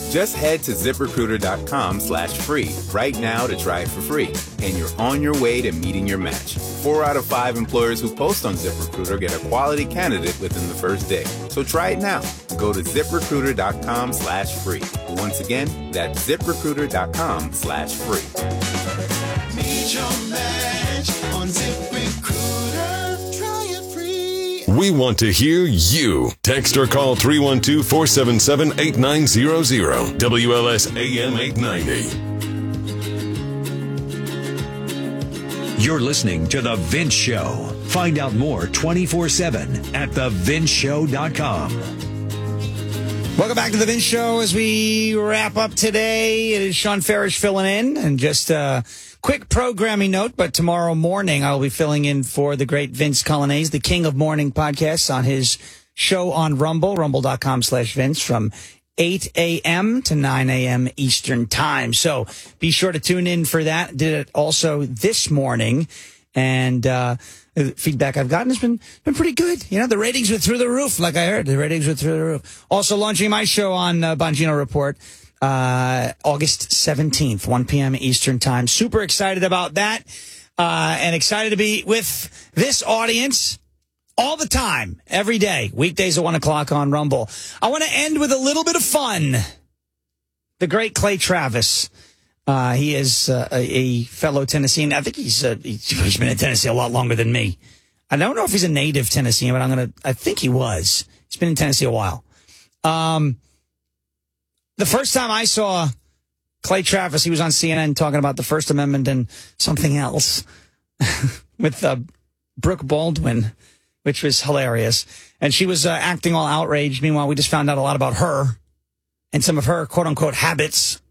Just head to ZipRecruiter.com/free right now to try it for free. And you're on your way to meeting your match. 4 out of 5 employers who post on ZipRecruiter get a quality candidate within the first day. So try it now. Go to ZipRecruiter.com/free. Once again, that's ZipRecruiter.com/free. Meet your match on ZipRecruiter. Try it free. We want to hear you. Text or call 312-477-8900. WLS AM 890. You're listening to The Vince Show. Find out more 24/7 at thevinceshow.com. Welcome back to The Vince Show. As we wrap up today, it is Sean Farish filling in. And just a quick programming note, but tomorrow morning I'll be filling in for the great Vince Colonnese, the king of morning podcasts, on his show on Rumble, rumble.com/Vince, from 8 a.m. to 9 a.m. Eastern Time. So be sure to tune in for that. Did it also this morning. And the feedback I've gotten has been pretty good. You know, the ratings were through the roof, like I heard. The ratings were through the roof. Also launching my show on Bongino Report, August 17th, 1 p.m. Eastern Time. Super excited about that, and excited to be with this audience all the time, every day, weekdays at 1 o'clock on Rumble. I want to end with a little bit of fun. The great Clay Travis. He is a fellow Tennessean. I think he's been in Tennessee a lot longer than me. I don't know if he's a native Tennessean, but I think he was. He's been in Tennessee a while. The first time I saw Clay Travis, he was on CNN talking about the First Amendment and something else with Brooke Baldwin, which was hilarious. And she was acting all outraged. Meanwhile, we just found out a lot about her and some of her quote-unquote habits.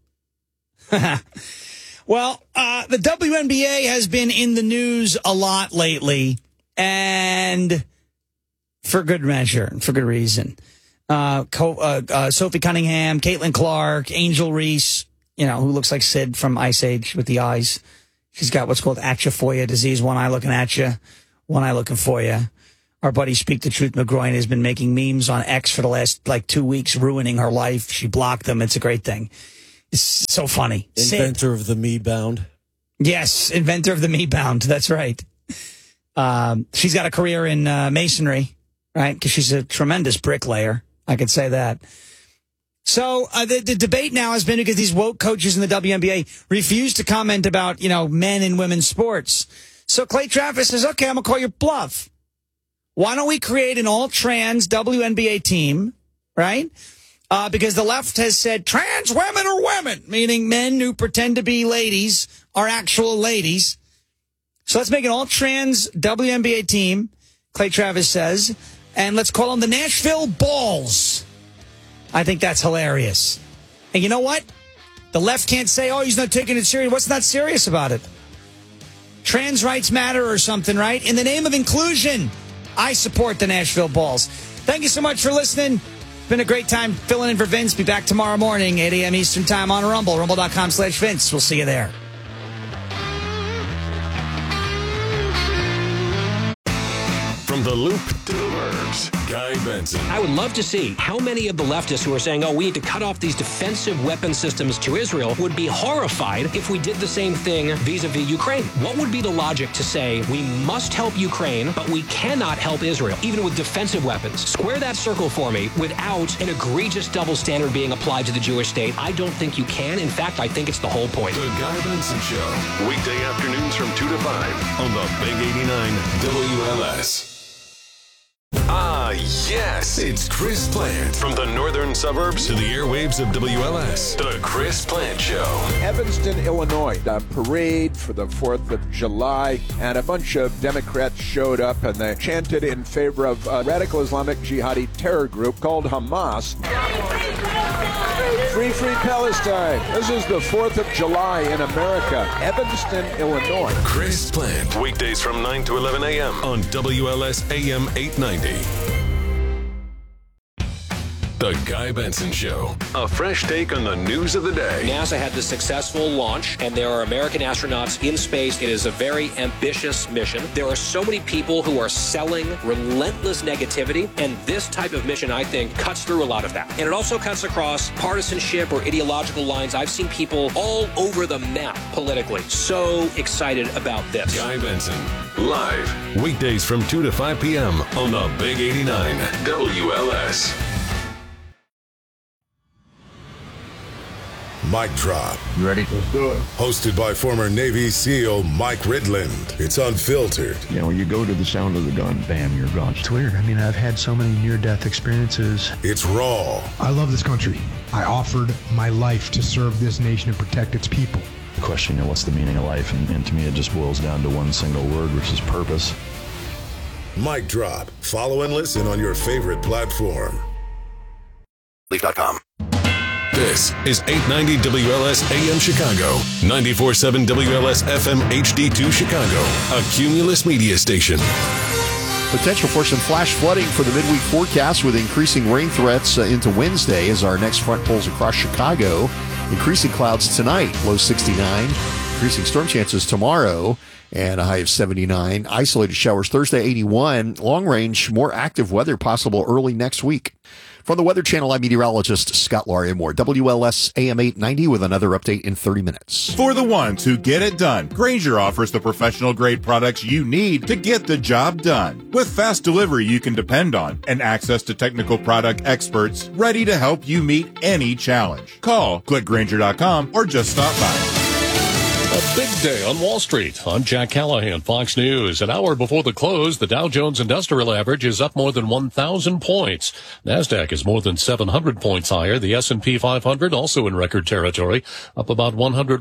Well, the WNBA has been in the news a lot lately, and for good measure, and for good reason. Sophie Cunningham, Caitlin Clark, Angel Reese, you know, who looks like Sid from Ice Age with the eyes. She's got what's called atrophoia disease, one eye looking at you, one eye looking for you. Our buddy Speak the Truth McGroin has been making memes on X for the last, 2 weeks, ruining her life. She blocked them. It's a great thing. It's so funny. Inventor of the Me Bound. Yes, inventor of the Me Bound. That's right. She's got a career in masonry, right? Because she's a tremendous bricklayer. I could say that. So the debate now has been because these woke coaches in the WNBA refuse to comment about, men and women's sports. So Clay Travis says, okay, I'm going to call your bluff. Why don't we create an all-trans WNBA team, right? Because the left has said trans women are women, meaning men who pretend to be ladies are actual ladies. So let's make an all-trans WNBA team, Clay Travis says, and let's call them the Nashville Balls. I think that's hilarious. And you know what? The left can't say, oh, he's not taking it serious. What's not serious about it? Trans rights matter or something, right? In the name of inclusion, I support the Nashville Balls. Thank you so much for listening. Been a great time filling in for Vince. Be back tomorrow morning, 8 a.m. Eastern Time on Rumble, rumble.com/Vince. We'll see you there. From the Loop to the Burbs, Guy Benson. I would love to see how many of the leftists who are saying, we need to cut off these defensive weapon systems to Israel would be horrified if we did the same thing vis-a-vis Ukraine. What would be the logic to say we must help Ukraine, but we cannot help Israel, even with defensive weapons? Square that circle for me without an egregious double standard being applied to the Jewish state. I don't think you can. In fact, I think it's the whole point. The Guy Benson Show. Weekday afternoons from 2 to 5 on the Big 89 WLS. Ah, yes. It's Chris Plant. From the northern suburbs to the airwaves of WLS. The Chris Plant Show. Evanston, Illinois. A parade for the 4th of July. And a bunch of Democrats showed up and they chanted in favor of a radical Islamic jihadi terror group called Hamas. Free, free Palestine. This is the 4th of July in America. Evanston, Illinois. Chris Plant. Weekdays from 9 to 11 a.m. on WLS AM 890. The Guy Benson Show. A fresh take on the news of the day. NASA had the successful launch, and there are American astronauts in space. It is a very ambitious mission. There are so many people who are selling relentless negativity, and this type of mission, I think, cuts through a lot of that. And it also cuts across partisanship or ideological lines. I've seen people all over the map politically. So excited about this. Guy Benson, live, weekdays from 2 to 5 p.m. on the Big 89 WLS. Mic Drop. You ready? Let's do it. Hosted by former Navy SEAL Mike Ridland. It's unfiltered. You know, you go to the sound of the gun, bam, you're gone. It's weird. I mean, I've had so many near-death experiences. It's raw. I love this country. I offered my life to serve this nation and protect its people. The question, you know, what's the meaning of life? And to me, it just boils down to one single word, which is purpose. Mic Drop. Follow and listen on your favorite platform. Leaf.com. This is 890 WLS AM Chicago, 94.7 WLS FM HD2 Chicago, a Cumulus media station. Potential for some flash flooding for the midweek forecast with increasing rain threats into Wednesday as our next front pulls across Chicago. Increasing clouds tonight, low 69. Increasing storm chances tomorrow and a high of 79. Isolated showers Thursday, 81. Long range, more active weather possible early next week. From the Weather Channel, I'm meteorologist Scott Laria-Moore. WLS AM 890 with another update in 30 minutes. For the ones who get it done, Grainger offers the professional-grade products you need to get the job done. With fast delivery you can depend on and access to technical product experts ready to help you meet any challenge. Call, click Grainger.com, or just stop by. A big day on Wall Street. I'm Jack Callahan, Fox News. An hour before the close, the Dow Jones Industrial Average is up more than 1,000 points. NASDAQ is more than 700 points higher. The S&P 500 also in record territory, up about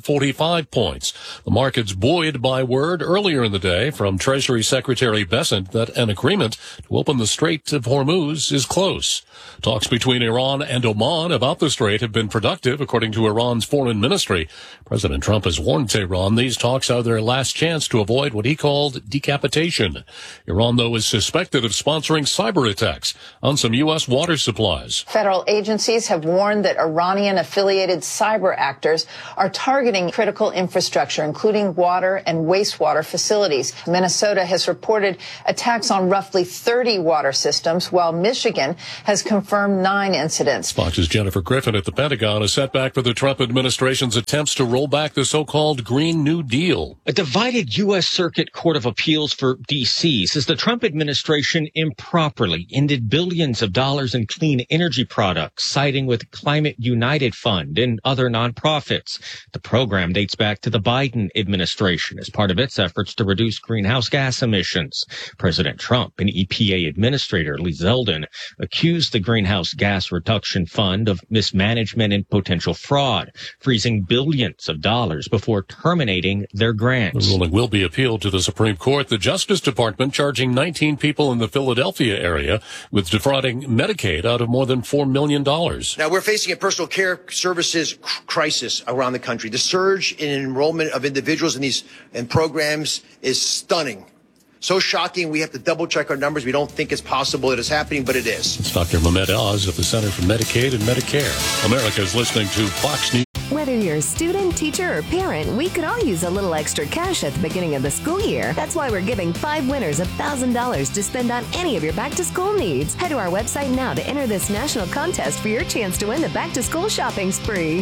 145 points. The market's buoyed by word earlier in the day from Treasury Secretary Bessent that an agreement to open the Strait of Hormuz is close. Talks between Iran and Oman about the strait have been productive, according to Iran's foreign ministry. President Trump has warned Tehran these talks are their last chance to avoid what he called decapitation. Iran, though, is suspected of sponsoring cyber attacks on some U.S. water supplies. Federal agencies have warned that Iranian-affiliated cyber actors are targeting critical infrastructure, including water and wastewater facilities. Minnesota has reported attacks on roughly 30 water systems, while Michigan has confirmed 9 incidents. Fox's Jennifer Griffin at the Pentagon, a setback for the Trump administration's attempts to roll back the so-called Green New Deal. A divided U.S. Circuit Court of Appeals for D.C. says the Trump administration improperly ended billions of dollars in clean energy products, siding with Climate United Fund and other nonprofits. The program dates back to the Biden administration as part of its efforts to reduce greenhouse gas emissions. President Trump and EPA Administrator Lee Zeldin accused the Greenhouse Gas Reduction Fund of mismanagement and potential fraud, freezing billions of dollars before terminating their grants. The ruling will be appealed to the Supreme Court. The Justice Department charging 19 people in the Philadelphia area with defrauding Medicaid out of more than $4 million. Now, we're facing a personal care services crisis around the country. The surge in enrollment of individuals in these programs is stunning. So shocking, we have to double-check our numbers. We don't think it's possible it is happening, but it is. It's Dr. Mehmet Oz of the Center for Medicaid and Medicare. America is listening to Fox News. Whether you're a student, teacher, or parent, we could all use a little extra cash at the beginning of the school year. That's why we're giving 5 winners $1,000 to spend on any of your back-to-school needs. Head to our website now to enter this national contest for your chance to win the back-to-school shopping spree.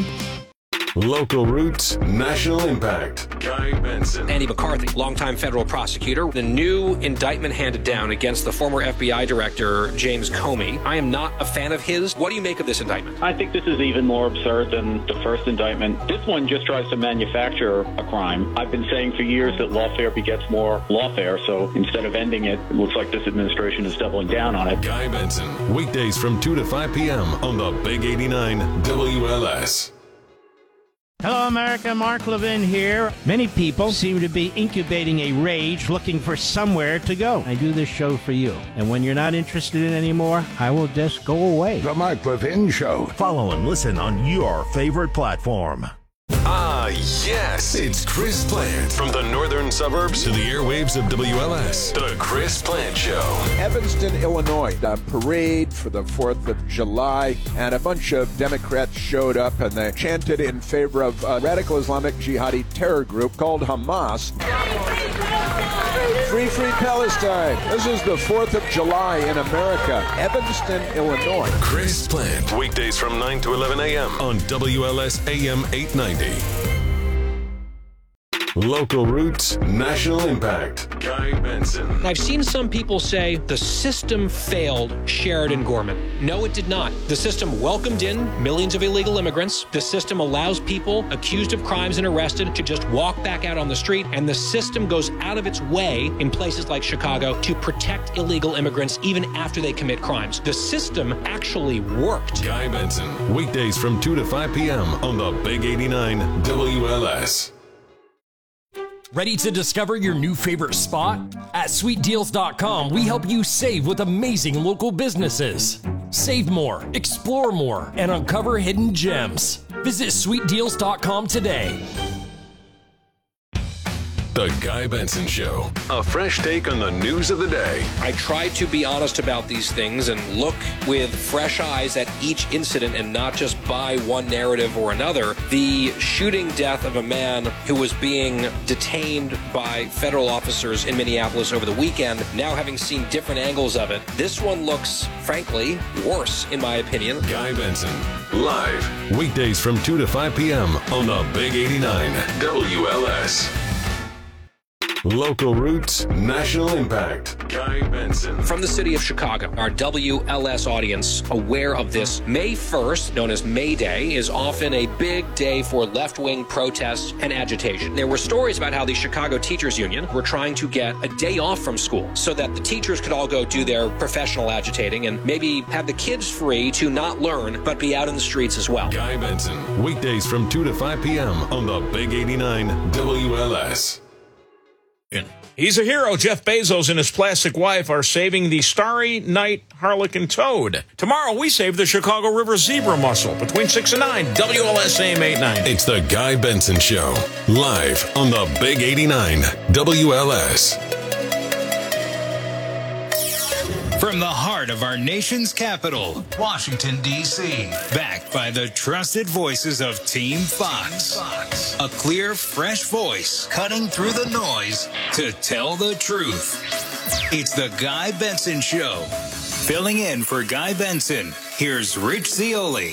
Local roots, national impact. Guy Benson. Andy McCarthy, longtime federal prosecutor. The new indictment handed down against the former FBI director, James Comey. I am not a fan of his. What do you make of this indictment? I think this is even more absurd than the first indictment. This one just tries to manufacture a crime. I've been saying for years that lawfare begets more lawfare, so instead of ending it, it looks like this administration is doubling down on it. Guy Benson, weekdays from 2 to 5 p.m. on the Big 89 WLS. Hello, America. Mark Levin here. Many people seem to be incubating a rage looking for somewhere to go. I do this show for you. And when you're not interested in it anymore, I will just go away. The Mark Levin Show. Follow and listen on your favorite platform. Ah, Yes, it's Chris Plant. From the northern suburbs to the airwaves of WLS, The Chris Plant Show. Evanston, Illinois, a parade for the 4th of July, and a bunch of Democrats showed up and they chanted in favor of a radical Islamic jihadi terror group called Hamas. Free, free Palestine. This is the 4th of July in America. Evanston, Illinois. Chris Plant, weekdays from 9 to 11 a.m. on WLS AM 890. Local roots, national impact. Guy Benson. I've seen some people say the system failed Sheridan Gorman. No, it did not. The system welcomed in millions of illegal immigrants. The system allows people accused of crimes and arrested to just walk back out on the street. And the system goes out of its way in places like Chicago to protect illegal immigrants even after they commit crimes. The system actually worked. Guy Benson, weekdays from 2 to 5 p.m. on the Big 89 WLS. Ready to discover your new favorite spot? At sweetdeals.com, we help you save with amazing local businesses. Save more, explore more, and uncover hidden gems. Visit sweetdeals.com today. The Guy Benson Show. A fresh take on the news of the day. I try to be honest about these things and look with fresh eyes at each incident and not just buy one narrative or another. The shooting death of a man who was being detained by federal officers in Minneapolis over the weekend, now having seen different angles of it, this one looks, frankly, worse, in my opinion. Guy Benson, live, weekdays from 2 to 5 p.m. on the Big 89 WLS. Local roots, national impact. Guy Benson. From the city of Chicago, our WLS audience aware of this. May 1st, known as May Day, is often a big day for left-wing protests and agitation. There were stories about how the Chicago Teachers Union were trying to get a day off from school so that the teachers could all go do their professional agitating and maybe have the kids free to not learn but be out in the streets as well. Guy Benson, weekdays from 2 to 5 p.m. on the Big 89 WLS. He's a hero. Jeff Bezos and his plastic wife are saving the Starry Night Harlequin toad. Tomorrow, we save the Chicago River zebra mussel between 6 and 9. WLS AM 890. It's the Guy Benson Show, live on the Big 89 WLS. From the heart of our nation's capital, Washington, D.C., backed by the trusted voices of Team Fox. A clear, fresh voice cutting through the noise to tell the truth. It's the Guy Benson Show. Filling in for Guy Benson, here's Rich Zioli.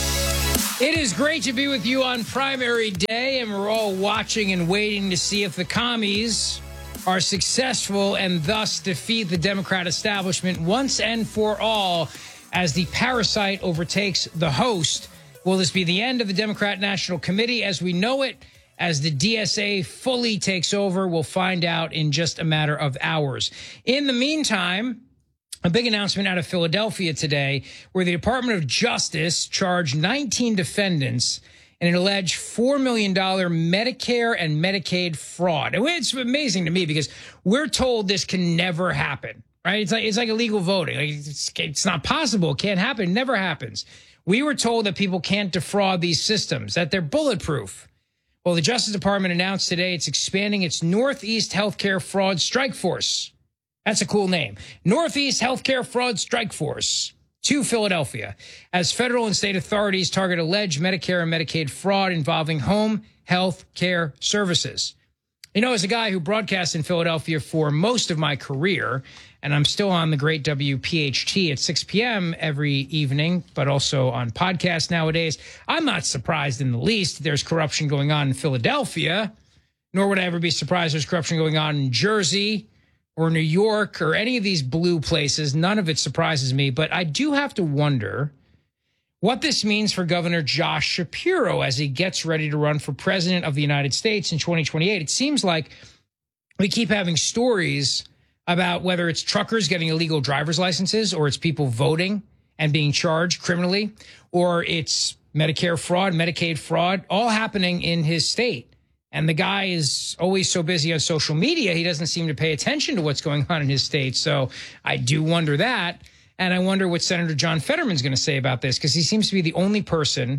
It is great to be with you on primary day, and we're all watching and waiting to see if the commies are successful and thus defeat the Democrat establishment once and for all as the parasite overtakes the host. Will this be the end of the Democrat National Committee as we know it? As the DSA fully takes over, we'll find out in just a matter of hours. In the meantime, a big announcement out of Philadelphia today where the Department of Justice charged 19 defendants in an alleged $4 million Medicare and Medicaid fraud. And it's amazing to me because we're told this can never happen, right? It's like illegal voting. Like it's not possible. It can't happen. It never happens. We were told that people can't defraud these systems, that they're bulletproof. Well, the Justice Department announced today it's expanding its Northeast Healthcare Fraud Strike Force. That's a cool name. Northeast Healthcare Fraud Strike Force to Philadelphia as federal and state authorities target alleged Medicare and Medicaid fraud involving home health care services. You know, as a guy who broadcast in Philadelphia for most of my career, and I'm still on the great WPHT at 6 p.m. every evening, but also on podcasts nowadays, I'm not surprised in the least there's corruption going on in Philadelphia, nor would I ever be surprised there's corruption going on in Jersey or New York or any of these blue places. None of it surprises me, but I do have to wonder what this means for Governor Josh Shapiro as he gets ready to run for president of the United States in 2028. It seems like we keep having stories about whether it's truckers getting illegal driver's licenses or it's people voting and being charged criminally, or it's Medicare fraud, Medicaid fraud, all happening in his state. And the guy is always so busy on social media, he doesn't seem to pay attention to what's going on in his state. So I do wonder that. And I wonder what Senator John Fetterman's going to say about this, because he seems to be the only person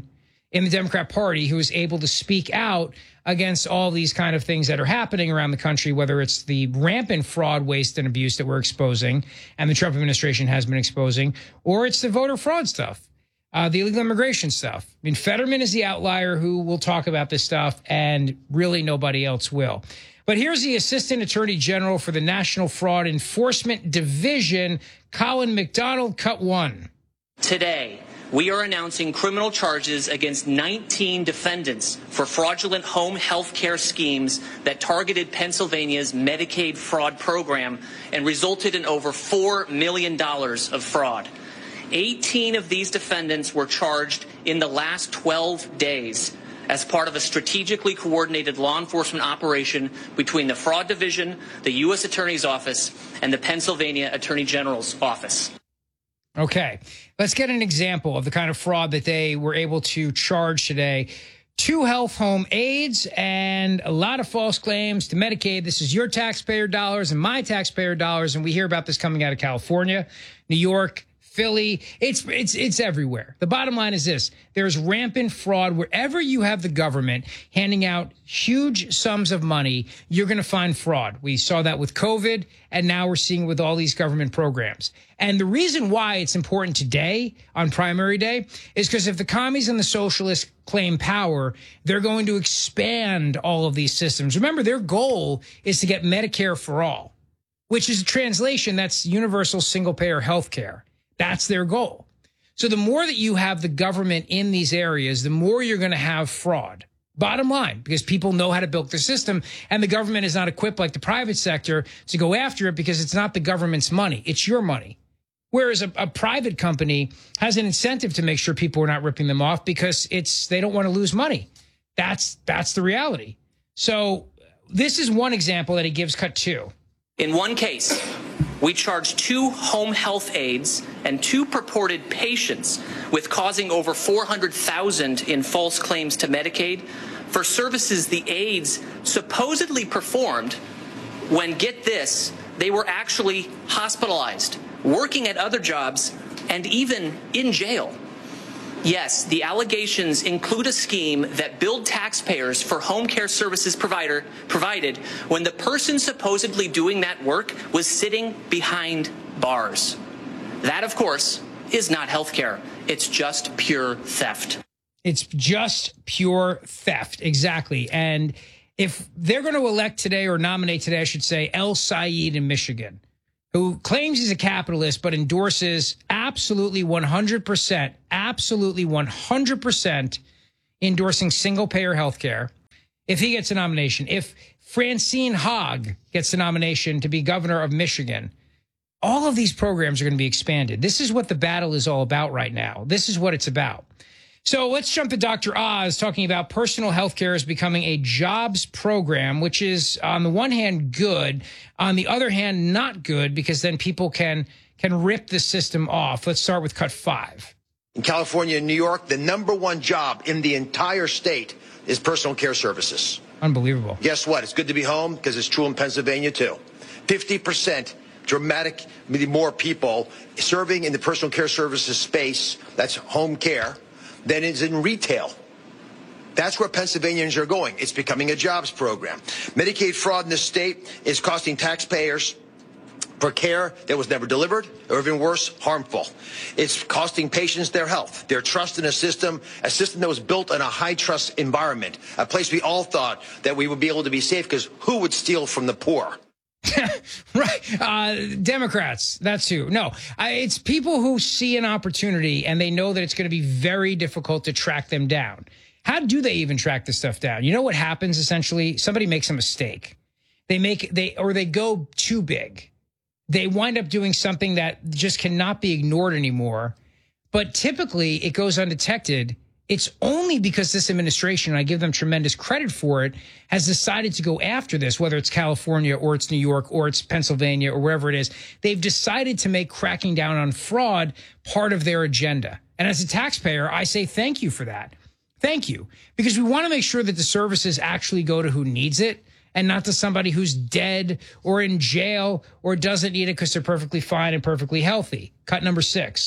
in the Democrat Party who is able to speak out against all these kind of things that are happening around the country, whether it's the rampant fraud, waste, and abuse that we're exposing and the Trump administration has been exposing, or it's the voter fraud stuff, the illegal immigration stuff. I mean, Fetterman is the outlier who will talk about this stuff, and really nobody else will. But here's the Assistant Attorney General for the National Fraud Enforcement Division, Colin McDonald, cut one. Today, we are announcing criminal charges against 19 defendants for fraudulent home health care schemes that targeted Pennsylvania's Medicaid fraud program and resulted in over $4 million of fraud. 18 of these defendants were charged in the last 12 days as part of a strategically coordinated law enforcement operation between the Fraud Division, the U.S. Attorney's Office, and the Pennsylvania Attorney General's Office. Okay, let's get an example of the kind of fraud that they were able to charge today. 2 health home aides and a lot of false claims to Medicaid. This is your taxpayer dollars and my taxpayer dollars, and we hear about this coming out of California, New York, Philly. It's everywhere. The bottom line is this. There's rampant fraud. Wherever you have the government handing out huge sums of money, you're going to find fraud. We saw that with COVID, and now we're seeing it with all these government programs. And the reason why it's important today on primary day is because if the commies and the socialists claim power, they're going to expand all of these systems. Remember, their goal is to get Medicare for all, which is a translation that's universal single-payer health care. That's their goal. So the more that you have the government in these areas, the more you're going to have fraud. Bottom line, because people know how to build the system, and the government is not equipped like the private sector to go after it because it's not the government's money. It's your money. Whereas a private company has an incentive to make sure people are not ripping them off because they don't want to lose money. That's the reality. So this is one example that he gives, cut 2. In one case, we charged 2 home health aides and 2 purported patients with causing over $400,000 in false claims to Medicaid for services the aides supposedly performed when, get this, they were actually hospitalized, working at other jobs, and even in jail. Yes, the allegations include a scheme that billed taxpayers for home care services provided when the person supposedly doing that work was sitting behind bars. That, of course, is not health care. It's just pure theft. It's just pure theft. Exactly. And if they're going to elect today, or nominate today, I should say, El Sayed in Michigan, who claims he's a capitalist but endorses absolutely 100% endorsing single-payer health care, if he gets a nomination, if Francine Hogg gets the nomination to be governor of Michigan, all of these programs are going to be expanded. This is what the battle is all about right now. This is what it's about. So let's jump to Dr. Oz talking about personal health care is becoming a jobs program, which is on the one hand good, on the other hand not good, because then people can rip the system off. Let's start with cut 5. In California and New York, the -- job in the entire state is personal care services. Unbelievable. Guess what? It's good to be home, because it's true in Pennsylvania too. 50% dramatically more people serving in the personal care services space, that's home care, than is in retail. That's where Pennsylvanians are going. It's becoming a jobs program. Medicaid fraud in the state is costing taxpayers for care that was never delivered, or even worse, harmful. It's costing patients their health, their trust in a system that was built in a high-trust environment, a place we all thought that we would be able to be safe, because who would steal from the poor? Right. Democrats, that's who. No, it's people who see an opportunity and they know that it's going to be very difficult to track them down. How do they even track this stuff down? You know what happens essentially? Somebody makes a mistake. They go too big. They wind up doing something that just cannot be ignored anymore. But typically it goes undetected. It's only because this administration, and I give them tremendous credit for it, has decided to go after this, whether it's California or it's New York or it's Pennsylvania or wherever it is. They've decided to make cracking down on fraud part of their agenda. And as a taxpayer, I say thank you for that. Thank you. Because we want to make sure that the services actually go to who needs it and not to somebody who's dead or in jail or doesn't need it because they're perfectly fine and perfectly healthy. Cut number 6.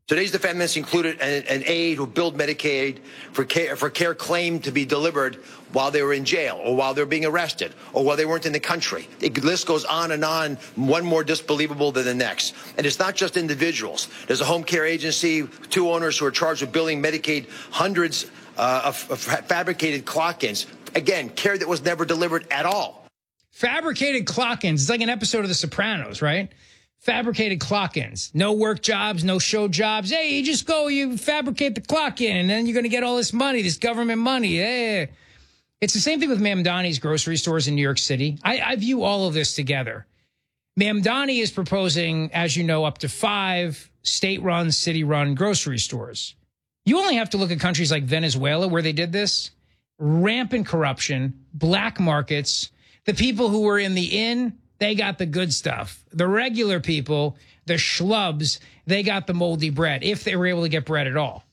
Today's defendants included an aide who billed Medicaid for care claimed to be delivered while they were in jail or while they were being arrested or while they weren't in the country. The list goes on and on, one more disbelievable than the next. And it's not just individuals. There's a home care agency, 2 owners who are charged with billing Medicaid hundreds of fabricated clock-ins. Again, care that was never delivered at all. Fabricated clock-ins. It's like an episode of The Sopranos, right? Fabricated clock-ins. No work jobs, no show jobs. Hey, you just go, you fabricate the clock in, and then you're going to get all this money, this government money. Hey. It's the same thing with Mamdani's grocery stores in New York City. I view all of this together. Mamdani is proposing, as you know, up to 5 state-run, city-run grocery stores. You only have to look at countries like Venezuela where they did this. Rampant corruption, black markets. The people who were in the inn, they got the good stuff. The regular people, the schlubs, they got the moldy bread, if they were able to get bread at all.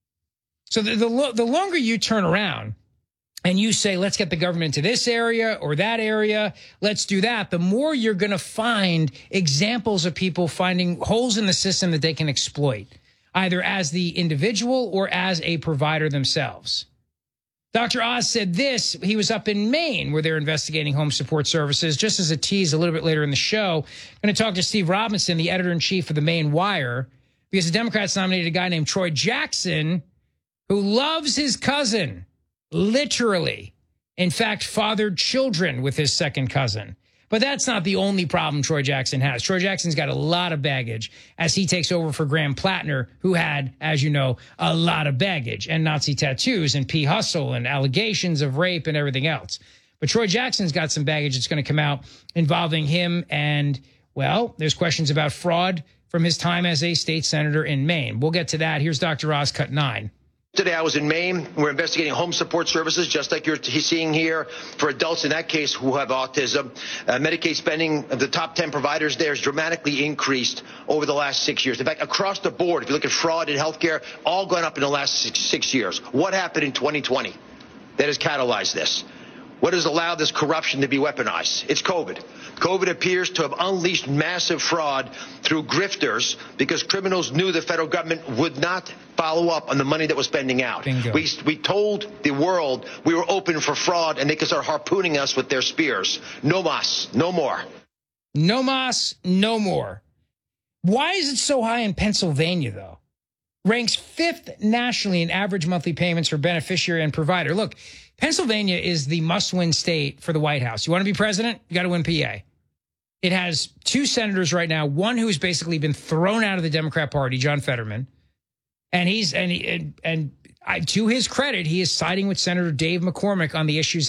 So the longer you turn around and you say, let's get the government to this area or that area, let's do that, the more you're going to find examples of people finding holes in the system that they can exploit, either as the individual or as a provider themselves. Dr. Oz said this. He was up in Maine where they're investigating home support services. Just as a tease a little bit later in the show, I'm going to talk to Steve Robinson, the editor-in-chief of the Maine Wire, because the Democrats nominated a guy named Troy Jackson who loves his cousin, literally. In fact, fathered children with his second cousin. But that's not the only problem Troy Jackson has. Troy Jackson's got a lot of baggage as he takes over for Graham Plattner, who had, as you know, a lot of baggage and Nazi tattoos and P. Hustle and allegations of rape and everything else. But Troy Jackson's got some baggage that's going to come out involving him. And, well, there's questions about fraud from his time as a state senator in Maine. We'll get to that. Here's Dr. Oz, cut 9. Today I was in Maine. We're investigating home support services, just like you're seeing here, for adults in that case who have autism. Medicaid spending of the top 10 providers there has dramatically increased over the last 6 years. In fact, across the board, if you look at fraud in healthcare, all gone up in the last six years. What happened in 2020 that has catalyzed this? What has allowed this corruption to be weaponized? It's COVID. COVID appears to have unleashed massive fraud through grifters because criminals knew the federal government would not follow up on the money that was spending out. We told the world we were open for fraud and they could start harpooning us with their spears. No mas, no more. No mas, no more. Why is it so high in Pennsylvania, though? Ranks 5th nationally in average monthly payments for beneficiary and provider. Look, Pennsylvania is the must-win state for the White House. You want to be president? You got to win PA. It has 2 senators right now, one who's basically been thrown out of the Democrat Party, John Fetterman. And to his credit, he is siding with Senator Dave McCormick on the issues